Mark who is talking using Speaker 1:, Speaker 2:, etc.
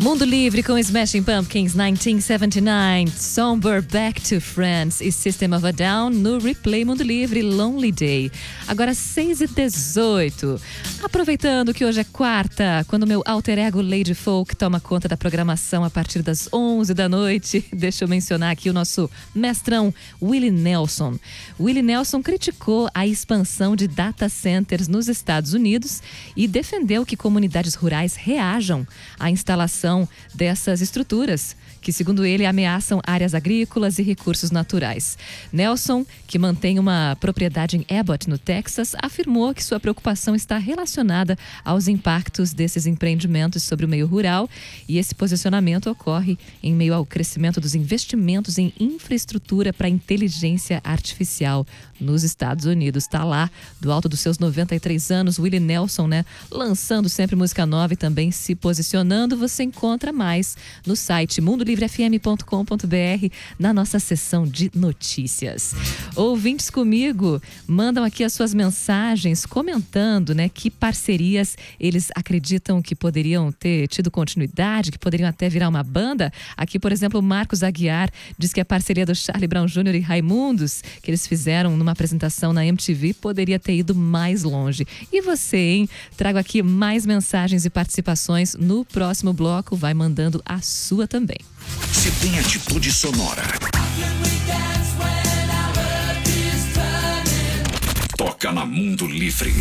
Speaker 1: Mundo Livre com Smashing Pumpkins, 1979, Somber, Back to France e System of a Down no Replay Mundo Livre, Lonely Day. Agora 6h18. Aproveitando que hoje é quarta, quando meu alter ego Lady Folk toma conta da programação a partir das 11 da noite, deixa eu mencionar aqui o nosso mestrão Willie Nelson. Willie Nelson criticou a expansão de data centers nos Estados Unidos e defendeu que comunidades rurais reajam à instalação dessas estruturas, que, segundo ele, ameaçam áreas agrícolas e recursos naturais. Nelson, que mantém uma propriedade em Abbott, no Texas, afirmou que sua preocupação está relacionada aos impactos desses empreendimentos sobre o meio rural, e esse posicionamento ocorre em meio ao crescimento dos investimentos em infraestrutura para inteligência artificial nos Estados Unidos. Está lá, do alto dos seus 93 anos, Willie Nelson, né? Lançando sempre música nova e também se posicionando. Você encontra mais no site mundolivrefm.com.br, na nossa seção de notícias. Ouvintes comigo mandam aqui as suas mensagens comentando, né, que parcerias eles acreditam que poderiam ter tido continuidade, que poderiam até virar uma banda. Aqui, por exemplo, o Marcos Aguiar diz que a parceria do Charlie Brown Jr. e Raimundos, que eles fizeram numa apresentação na MTV, poderia ter ido mais longe. E você, hein? Trago aqui mais mensagens e participações no próximo bloco. Vai mandando a sua também.
Speaker 2: Se tem atitude sonora, toca na Mundo Livre.